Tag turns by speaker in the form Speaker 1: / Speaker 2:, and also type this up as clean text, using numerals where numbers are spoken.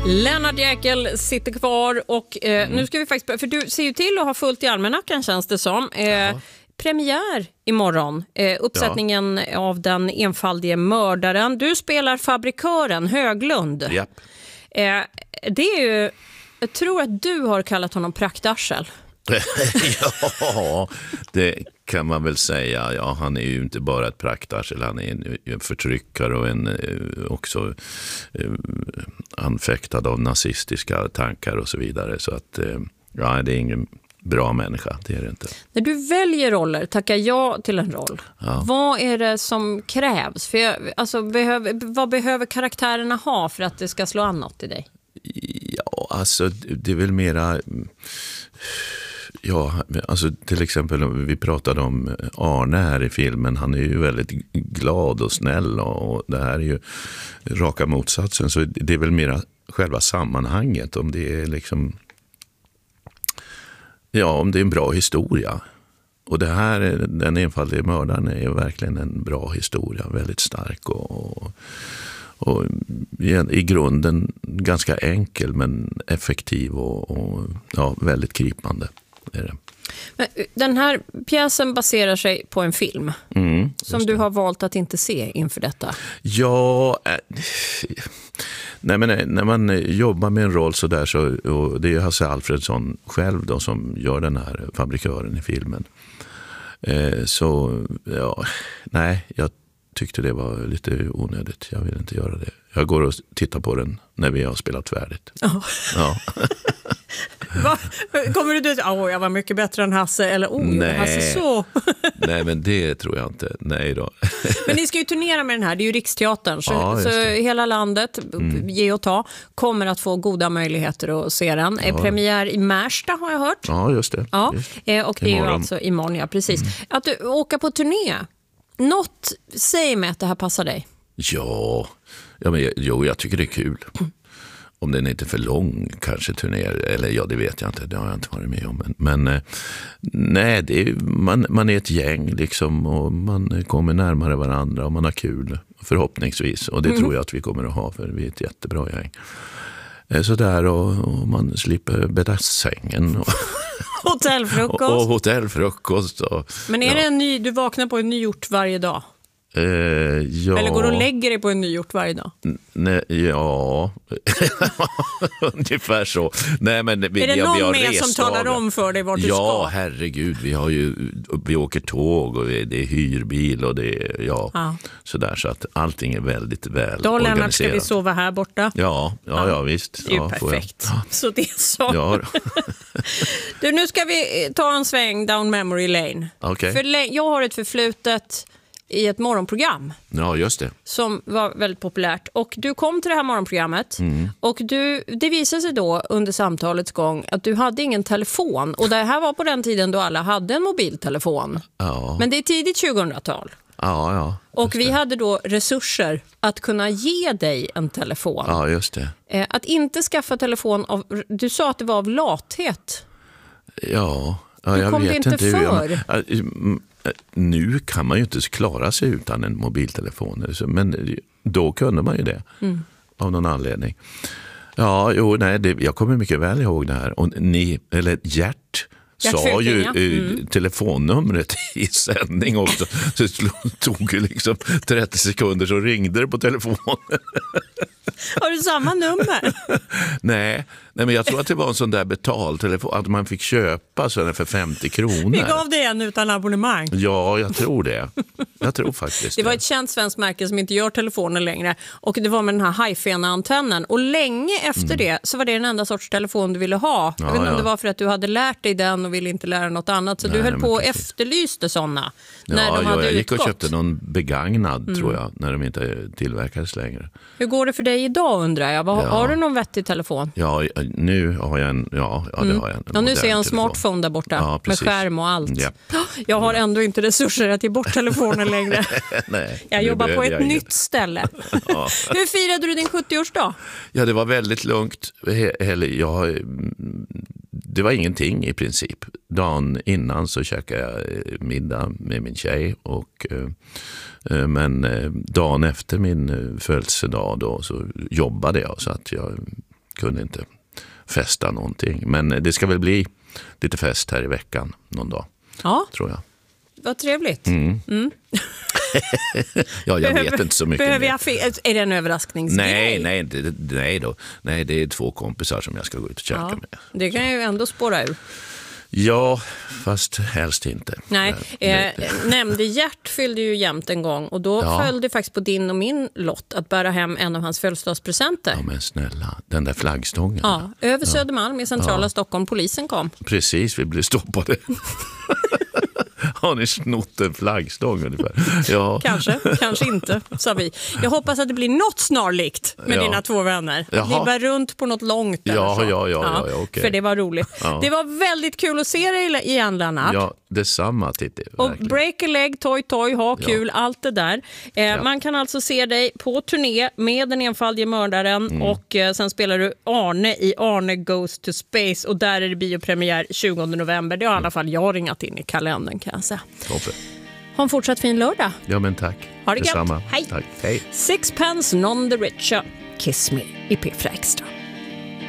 Speaker 1: Lennart Jäkel sitter kvar och nu ska vi faktiskt, för du ser ju till att ha fullt i almanackan känns det som. Premiär imorgon, uppsättningen av den enfaldige mördaren. Du spelar fabrikören Höglund.
Speaker 2: Japp.
Speaker 1: Det är ju, jag tror att du har kallat honom praktarsel.
Speaker 2: Ja, det kan man väl säga. Ja, han är ju inte bara ett praktarsel, han är en förtryckare och också anfäktad av nazistiska tankar och så vidare. Så att ja, det är ingen bra människa, det är det inte. När
Speaker 1: du väljer roller, tackar ja till en roll. Ja. Vad är det som krävs? Vad behöver karaktärerna ha för att det ska slå an något i dig?
Speaker 2: Ja, alltså det är väl mera... Ja, alltså till exempel vi pratade om Arne här i filmen. Han är ju väldigt glad och snäll och det här är ju raka motsatsen. Så det är väl mera själva sammanhanget, om det är liksom... Ja, om det är en bra historia. Och det här, den enfaldige mördaren är verkligen en bra historia. Väldigt stark och i grunden ganska enkel men effektiv och ja, väldigt gripande är det.
Speaker 1: Men den här pjäsen baserar sig på en film som du har valt att inte se inför detta.
Speaker 2: Ja, nej, men när man jobbar med en roll så där, så, och det är Hasse Alfredson själv då som gör den här fabrikören i filmen. Så ja, nej, jag tyckte det var lite onödigt. Jag vill inte göra det. Jag går och tittar på den när vi har spelat färdigt.
Speaker 1: Oh. Ja. Kommer du jag var mycket bättre än Hasse eller
Speaker 2: nej.
Speaker 1: Hasse så.
Speaker 2: Nej, men det tror jag inte. Nej då.
Speaker 1: Men ni ska ju turnera med den här, det är ju Riksteatern så hela landet, ge och ta, kommer att få goda möjligheter att se den. Premiär i Märsta har jag hört.
Speaker 2: Ja, just det.
Speaker 1: Ja.
Speaker 2: Just.
Speaker 1: Och det är ju alltså imorgon, ja precis. Att du åker på turné, något säger mig att det här passar dig.
Speaker 2: Ja men jag tycker det är kul. Om den är inte för lång kanske turnéer, eller ja, det vet jag inte, det har jag inte varit med om. Men nej, det är, man är ett gäng liksom, och man kommer närmare varandra och man har kul förhoppningsvis. Och det tror jag att vi kommer att ha, för vi är ett jättebra gäng. Så där, och man slipper bädda sängen. Och
Speaker 1: hotellfrukost.
Speaker 2: och hotellfrukost.
Speaker 1: Men är det du vaknar på en ny ort varje dag?
Speaker 2: Ja.
Speaker 1: Eller går du och lägger dig på en ny ort varje dag?
Speaker 2: Nej, ja, ungefär så. Nej, men
Speaker 1: är det någon mer som talar om för dig vart du ska?
Speaker 2: Ja, herregud, vi åker tåg och det är hyrbil och det är sådär, så att allting är väldigt väl
Speaker 1: då,
Speaker 2: organiserat.
Speaker 1: Lennart, ska vi sova här borta?
Speaker 2: Ja, visst.
Speaker 1: Det är ju perfekt. Så det är så.
Speaker 2: Ja.
Speaker 1: Du, nu ska vi ta en sväng down memory lane.
Speaker 2: Okay.
Speaker 1: För jag har ett förflutet i ett morgonprogram.
Speaker 2: Ja, just det.
Speaker 1: Som var väldigt populärt. Och du kom till det här morgonprogrammet. Och det visade sig då under samtalets gång att du hade ingen telefon. Och det här var på den tiden då alla hade en mobiltelefon.
Speaker 2: Ja.
Speaker 1: Men det är tidigt 2000-tal.
Speaker 2: Ja.
Speaker 1: Och vi hade då resurser att kunna ge dig en telefon.
Speaker 2: Ja, just det.
Speaker 1: Att inte skaffa telefon du sa att det var av lathet.
Speaker 2: Ja,
Speaker 1: jag vet inte hur
Speaker 2: nu kan man ju inte klara sig utan en mobiltelefon. Men då kunde man ju det. Av någon anledning. Ja, jag kommer mycket väl ihåg det här. Och Gert sa ju telefonnumret i sändning också. Så det tog ju liksom 30 sekunder så ringde det på telefonen.
Speaker 1: Har du samma nummer?
Speaker 2: Nej, men jag tror att det var en sån där betaltelefon, att man fick köpa sådana för 50 kronor.
Speaker 1: Vi gav det en utan abonnemang.
Speaker 2: Ja, jag tror det. Jag tror faktiskt
Speaker 1: det. var ett känt svenskt märke som inte gör telefoner längre. Och det var med den här high-fena-antennen. Och länge efter det så var det den enda sorts telefon du ville ha. Jag vet inte om det var för att du hade lärt dig den och ville inte lära något annat. Så du höll på och efterlyste sådana. När de hade
Speaker 2: jag gick
Speaker 1: utgått.
Speaker 2: Och köpte någon begagnad tror jag, när de inte tillverkades längre.
Speaker 1: Hur går det för dig idag, undrar jag? Har du någon vettig telefon?
Speaker 2: Ja, nu har jag en, det har jag.
Speaker 1: Och nu ser jag en smartphone där borta med skärm och allt. Ja. Jag har ändå inte resurser att ge bort telefonen längre.
Speaker 2: Nej,
Speaker 1: jag jobbar på ett nytt ställe. Hur firade du din 70-årsdag?
Speaker 2: Ja, det var väldigt lugnt. Det var ingenting i princip. Dagen innan så käkade jag middag med min tjej men dagen efter min födelsedag då så jobbade jag, så att jag kunde inte festa någonting. Men det ska väl bli lite fest här i veckan någon dag, tror jag.
Speaker 1: Vad trevligt.
Speaker 2: Ja, jag vet inte så mycket.
Speaker 1: Är det en överraskningsgrej?
Speaker 2: Nej, det är 2 kompisar som jag ska gå ut och käka med.
Speaker 1: Det kan ju ändå spåra ur.
Speaker 2: Ja, fast helst inte.
Speaker 1: Nej, nämnde Gert fyllde ju jämt en gång och då föll det faktiskt på din och min lott att bära hem en av hans födelsedagspresenter.
Speaker 2: Ja, men snälla, den där flaggstången.
Speaker 1: Ja, över Södermalm i centrala Stockholm, polisen kom.
Speaker 2: Precis, vi blev stoppade. Har ni snott en flaggstång ungefär? Ja.
Speaker 1: Kanske inte, sa vi. Jag hoppas att det blir något snarlikt med dina 2 vänner. Ni bär runt på något långt.
Speaker 2: Ja, okay.
Speaker 1: För det var roligt. Ja. Det var väldigt kul att se dig igen, Lennart.
Speaker 2: Ja, detsamma, Titti.
Speaker 1: Och break a leg, toy, ha kul, allt det där. Man kan alltså se dig på turné med Den enfaldige mördaren och sen spelar du Arne i Arne Goes to Space och där är det biopremiär 20 november. Det har i alla fall jag ringat in i kalendern, kan jag säga.
Speaker 2: Toppen.
Speaker 1: Ha en fortsatt fin lördag.
Speaker 2: Ja, men tack.
Speaker 1: Ha det gött.
Speaker 2: Detsamma.
Speaker 1: Hej.
Speaker 2: Tack. Hej.
Speaker 1: Sixpence none the richer. Kiss me i P4 Extra.